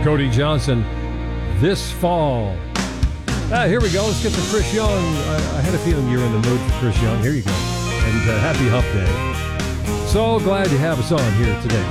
Cody Johnson this fall. Here we go. Let's get to Chris Young. I had a feeling you were in the mood for Chris Young. Here you go. And happy Hump Day. So glad to have us on here today.